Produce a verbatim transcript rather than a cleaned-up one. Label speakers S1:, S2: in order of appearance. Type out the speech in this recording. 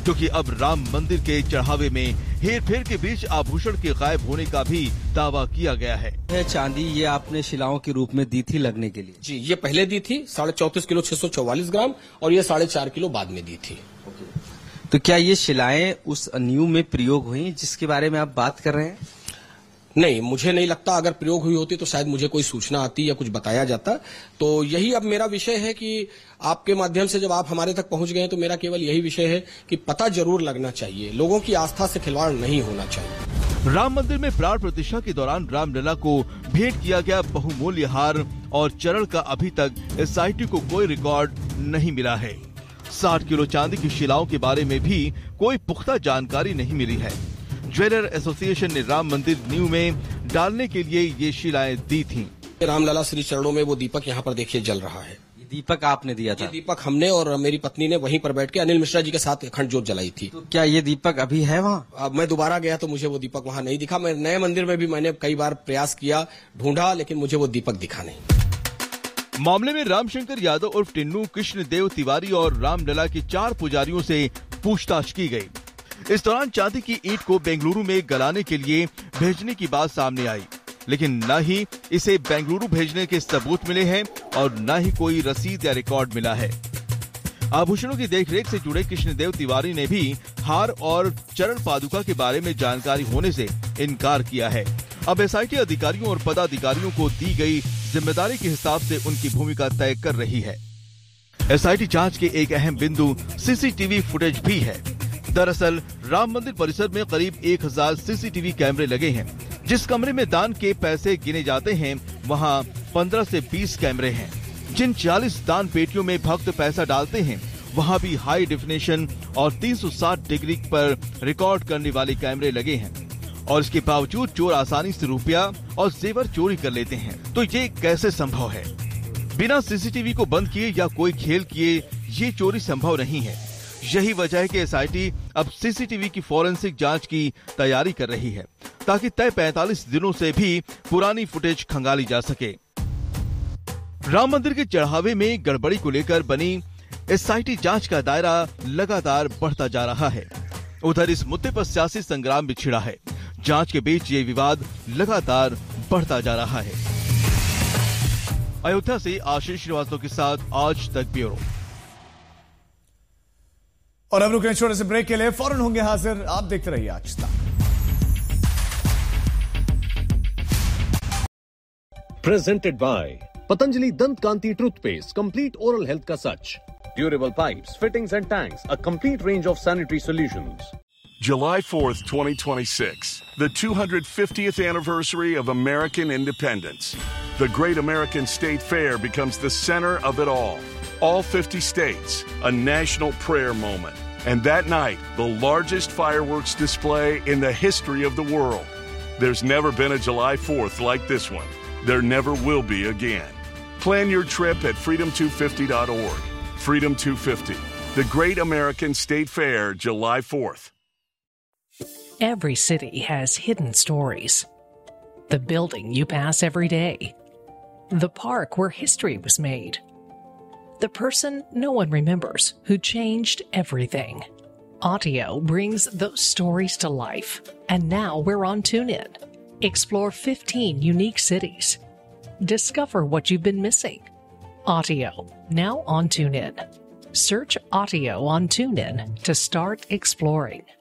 S1: क्योंकि अब राम मंदिर के चढ़ावे में हेर फेर के बीच आभूषण के गायब होने का भी दावा किया गया है।
S2: यह चांदी ये आपने शिलाओं के रूप में दी थी लगने के लिए?
S3: जी, ये पहले दी थी साढ़े चौतीस किलो छह सौ चौवालीस ग्राम और ये साढ़े चार किलो बाद में दी थी।
S2: तो क्या ये शिलाएं उस नींव में प्रयोग हुई जिसके बारे में आप बात कर रहे हैं?
S3: नहीं, मुझे नहीं लगता। अगर प्रयोग हुई होती तो शायद मुझे कोई सूचना आती या कुछ बताया जाता। तो यही अब मेरा विषय है कि आपके माध्यम से जब आप हमारे तक पहुंच गए तो मेरा केवल यही विषय है कि पता जरूर लगना चाहिए, लोगों की आस्था से खिलवाड़ नहीं होना चाहिए।
S1: राम मंदिर में प्राण प्रतिष्ठा के दौरान रामलला को भेंट किया गया बहुमूल्य हार और चरण का अभी तक एसआईटी को कोई रिकॉर्ड नहीं मिला है। साठ किलो चांदी की शिलाओं के बारे में भी कोई पुख्ता जानकारी नहीं मिली है। ज्वेलर एसोसिएशन ने राम मंदिर नींव में डालने के लिए ये शिलाएं दी थीं।
S3: रामलला श्री चरणों में वो दीपक यहाँ पर देखिए जल रहा है।
S2: ये दीपक आपने दिया था?
S3: ये दीपक हमने और मेरी पत्नी ने वहीं पर बैठ के अनिल मिश्रा जी के साथ अखंड ज्योत जलाई थी।
S2: तो क्या ये दीपक अभी है वहाँ?
S3: अब मैं दोबारा गया तो मुझे वो दीपक वहाँ नहीं दिखा। मैं नए मंदिर में भी मैंने कई बार प्रयास किया, ढूंढा, लेकिन मुझे वो दीपक दिखा नहीं।
S1: मामले में रामशंकर यादव उर्फ टिन्नू, कृष्णदेव तिवारी और रामलला के चार पुजारियों से पूछताछ की गई। इस दौरान चांदी की ईंट को बेंगलुरु में गलाने के लिए भेजने की बात सामने आई, लेकिन न ही इसे बेंगलुरु भेजने के सबूत मिले हैं और न ही कोई रसीद या रिकॉर्ड मिला है। आभूषणों की देखरेख से जुड़े कृष्णदेव तिवारी ने भी हार और चरण पादुका के बारे में जानकारी होने से इनकार किया है। अब एसआईटी अधिकारियों और पदाधिकारियों को दी गई जिम्मेदारी के हिसाब से उनकी भूमिका तय कर रही है। एसआईटी जांच के एक अहम बिंदु सीसीटीवी फुटेज भी है। दरअसल राम मंदिर परिसर में करीब एक हजार सीसीटीवी कैमरे लगे हैं। जिस कमरे में दान के पैसे गिने जाते हैं वहां पंद्रह से बीस कैमरे हैं। जिन चालीस दान पेटियों में भक्त पैसा डालते हैं वहां भी हाई डेफिनेशन और तीन सौ साठ डिग्री पर रिकॉर्ड करने वाले कैमरे लगे हैं और इसके बावजूद चोर आसानी से रुपया और जेवर चोरी कर लेते हैं। तो ये कैसे संभव है? बिना सीसीटीवी को बंद किए या कोई खेल किए ये चोरी संभव नहीं है। यही वजह है कि एसआईटी अब सीसीटीवी की फोरेंसिक जांच की तैयारी कर रही है ताकि तय पैंतालीस दिनों से भी पुरानी फुटेज खंगाली जा सके। राम मंदिर के चढ़ावे में गड़बड़ी को लेकर बनी एसआईटी जांच का दायरा लगातार बढ़ता जा रहा है। उधर इस मुद्दे पर सियासी संग्राम भी छिड़ा है। जांच के बीच ये विवाद लगातार बढ़ता जा रहा है। अयोध्या से आशीष श्रीवास्तव के साथ आज तक ब्यूरो।
S4: और अब रुकें छोटे से ब्रेक के लिए, फौरन होंगे हाजिर। आप देखते रहिए आज तक।
S5: प्रेजेंटेड बाय पतंजलि दंत कांति टूथपेस्ट, कंप्लीट ओरल हेल्थ का सच, durable pipes, fittings and tanks, a complete range of sanitary solutions.
S6: July fourth, twenty twenty-six, the two hundred fiftieth anniversary of American independence. The Great American State Fair becomes the center of it all. All fifty states, a national prayer moment. And that night, the largest fireworks display in the history of the world. There's never been a July fourth like this one. There never will be again. Plan your trip at freedom two fifty dot org. Freedom two fifty, the Great American State Fair, July fourth.
S7: Every city has hidden stories. The building you pass every day. The park where history was made. The person no one remembers who changed everything. Audio brings those stories to life. And now we're on TuneIn. Explore fifteen unique cities. Discover what you've been missing. Audio, now on TuneIn. Search Audio on TuneIn to start exploring.